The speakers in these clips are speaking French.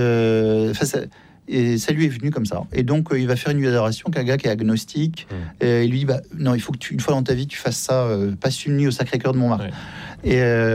Et ça lui est venu comme ça. Et donc, il va faire une nuit d'adoration qu'un gars qui est agnostique. Et il lui dit, non, il faut que une fois dans ta vie, tu fasses ça, passe une nuit au Sacré-Cœur de Montmartre. Et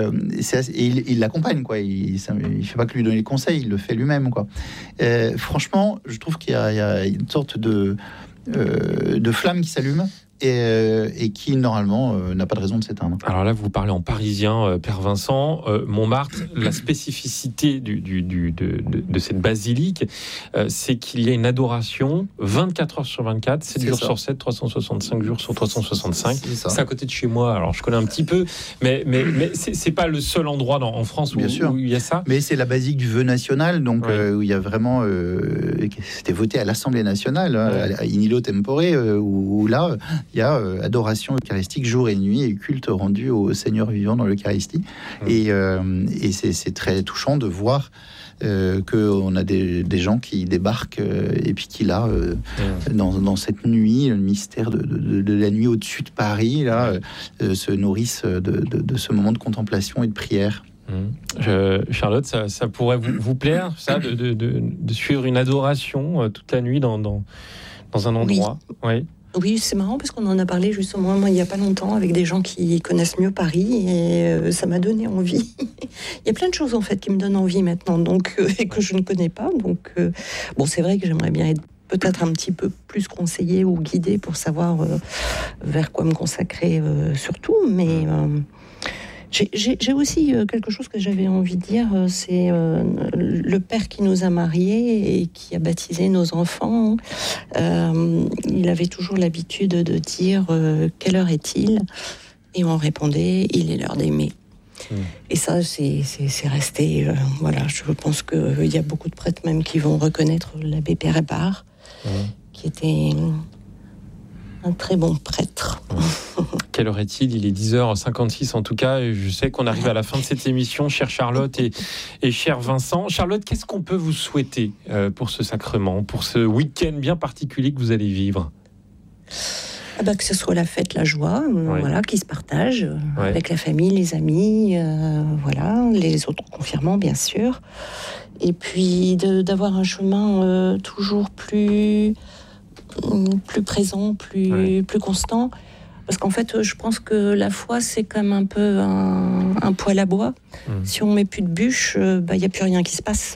il l'accompagne, quoi. Il fait pas que lui donner les conseils, il le fait lui-même, quoi. Franchement, je trouve qu'il y a une sorte de flamme qui s'allume. Et qui normalement n'a pas de raison de s'éteindre. Alors là, vous parlez en parisien, Père Vincent. Montmartre, la spécificité de cette basilique, c'est qu'il y a une adoration 24 heures sur 24, 7 jours sur 7, 365 jours sur 365. C'est à côté de chez moi, alors je connais un petit peu, mais c'est pas le seul endroit en France où il y a ça. Mais c'est la basilique du vœu national, donc où il y a vraiment... c'était voté à l'Assemblée nationale, à in illo tempore, où là... il y a adoration eucharistique jour et nuit et culte rendu au Seigneur vivant dans l'Eucharistie. Et c'est très touchant de voir qu'on a des gens qui débarquent et puis qui, là, dans cette nuit, le mystère de la nuit au-dessus de Paris, là, se nourrissent de ce moment de contemplation et de prière. Charlotte, ça pourrait vous plaire, ça, de suivre une adoration toute la nuit dans un endroit? Oui, c'est marrant parce qu'on en a parlé justement il n'y a pas longtemps avec des gens qui connaissent mieux Paris et ça m'a donné envie. Il y a plein de choses en fait qui me donnent envie maintenant, donc et que je ne connais pas. Donc bon, c'est vrai que j'aimerais bien être peut-être un petit peu plus conseillée ou guidée pour savoir vers quoi me consacrer surtout, mais j'ai aussi quelque chose que j'avais envie de dire, c'est le père qui nous a mariés et qui a baptisé nos enfants. Il avait toujours l'habitude de dire « Quelle heure est-il ?» Et on répondait « Il est l'heure d'aimer ». Et ça, c'est resté... voilà, je pense qu'il y a beaucoup de prêtres même qui vont reconnaître l'abbé Père Hébert, qui était... un très bon prêtre. Quelle heure est-il ? Il est 10h56 en tout cas. Et je sais qu'on arrive à la fin de cette émission, chère Charlotte et cher Vincent. Charlotte, qu'est-ce qu'on peut vous souhaiter pour ce sacrement, pour ce week-end bien particulier que vous allez vivre ? Que ce soit la fête, la joie, voilà, qui se partage avec la famille, les amis, voilà, les autres confirmants bien sûr. Et puis d'avoir un chemin toujours plus présent, plus constant. Parce qu'en fait, je pense que la foi, c'est comme un peu un poêle à bois. Si on met plus de bûches, il n'y a plus rien qui se passe.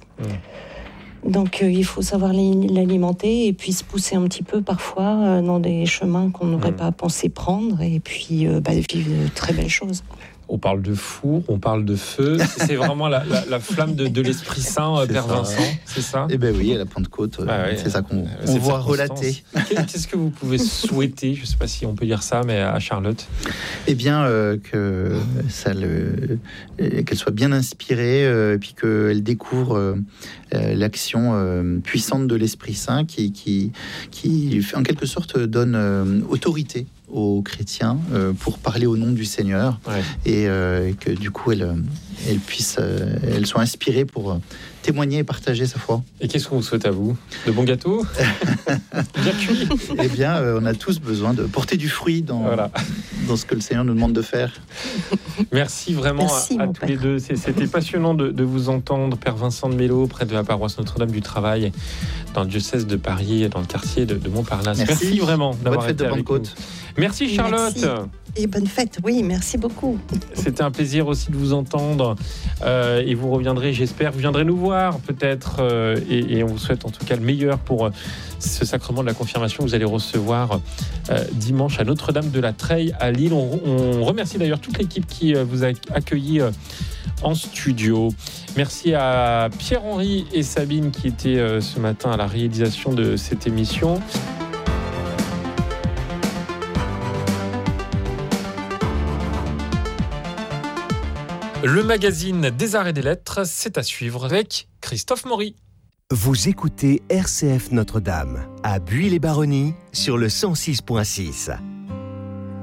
Donc, il faut savoir l'alimenter et puis se pousser un petit peu parfois dans des chemins qu'on n'aurait pas pensé prendre et puis vivre de très belles choses. On parle de four, on parle de feu. C'est vraiment la flamme de l'Esprit Saint, Père Vincent, c'est ça ? Eh bien oui, à la Pentecôte, c'est ça qu'on voit relater. Qu'est-ce que vous pouvez souhaiter, je ne sais pas si on peut dire ça, mais à Charlotte ? Eh bien, qu'elle soit bien inspirée, et puis qu'elle découvre l'action puissante de l'Esprit Saint qui, en quelque sorte, donne autorité aux chrétiens pour parler au nom du Seigneur et que du coup elle soit inspirée pour témoigner et partager sa foi. Et qu'est-ce qu'on vous souhaite à vous ? De bons gâteaux ? Bien cuits ? Eh bien, on a tous besoin de porter du fruit dans ce que le Seigneur nous demande de faire. Merci vraiment à tous les deux. C'était passionnant de vous entendre, Père Vincent de Mello, près de la paroisse Notre-Dame du Travail, dans le diocèse de Paris, dans le quartier de Montparnasse. Merci vraiment d'avoir été avec nous. Merci Charlotte. Merci. Et bonne fête, oui, merci beaucoup. C'était un plaisir aussi de vous entendre et vous reviendrez, j'espère, vous viendrez nous voir peut-être et on vous souhaite en tout cas le meilleur pour ce sacrement de la confirmation que vous allez recevoir dimanche à Notre-Dame de la Treille à Lille. On remercie d'ailleurs toute l'équipe qui vous a accueilli en studio. Merci à Pierre-Henri et Sabine qui étaient ce matin à la réalisation de cette émission. Le magazine des Arts et des Lettres, c'est à suivre avec Christophe Maury. Vous écoutez RCF Notre-Dame à Buis-les-Baronnies sur le 106.6.